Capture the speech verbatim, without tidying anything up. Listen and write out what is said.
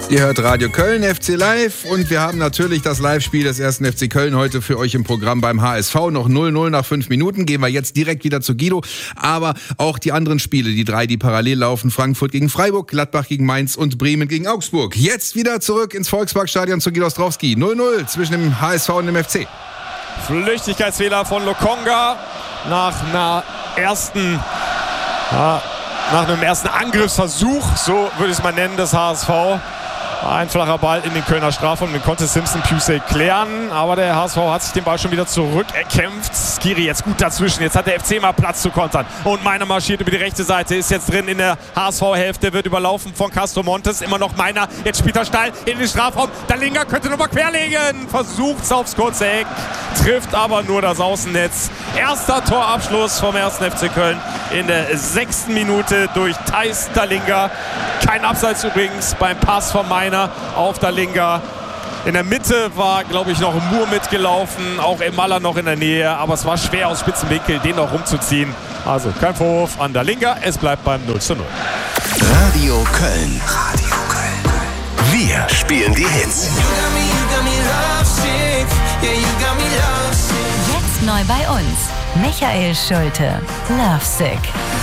Ihr hört Radio Köln, F C Live, und wir haben natürlich das Live-Spiel des ersten F C Köln heute für euch im Programm beim H S V. Noch null null nach fünf Minuten, gehen wir jetzt direkt wieder zu Guido. Aber auch die anderen Spiele, die drei, die parallel laufen, Frankfurt gegen Freiburg, Gladbach gegen Mainz und Bremen gegen Augsburg. Jetzt wieder zurück ins Volksparkstadion zu Guido Ostrowski. null null zwischen dem H S V und dem F C. Flüchtigkeitsfehler von Lokonga nach einer ersten... Ja, nach einem ersten Angriffsversuch, so würde ich es mal nennen, des H S V. Ein flacher Ball in den Kölner Strafraum, den konnte Simpson Pusey klären, aber der H S V hat sich den Ball schon wieder zurückerkämpft. Skiri jetzt gut dazwischen, jetzt hat der F C mal Platz zu kontern und Meiner marschiert über die rechte Seite, ist jetzt drin in der H S V-Hälfte, wird überlaufen von Castro Montes, immer noch Meiner, jetzt spielt er steil in den Strafraum, Dalinga könnte nochmal querlegen, versucht es aufs kurze Eck, trifft aber nur das Außennetz. Erster Torabschluss vom ersten F C Köln in der sechsten Minute durch Theis Dalinga. Kein Abseits übrigens beim Pass von Meiner auf Dalinga. In der Mitte war, glaube ich, noch Moore mitgelaufen, auch Emala noch in der Nähe, aber es war schwer aus spitzen Winkel, den noch rumzuziehen. Also kein Vorwurf an Dalinga, es bleibt beim null zu null. Radio Köln. Radio Köln. Wir spielen die Hits. Jetzt neu bei uns. Michael Schulte. Lovesick.